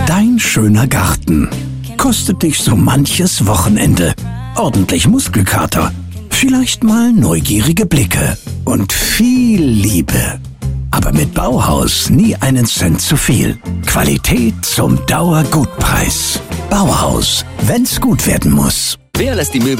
Dein schöner Garten kostet dich so manches Wochenende. Ordentlich Muskelkater, vielleicht mal neugierige Blicke und viel Liebe. Aber mit Bauhaus nie einen Cent zu viel. Qualität zum Dauergutpreis. Bauhaus, wenn's gut werden muss. Wer lässt die Möbel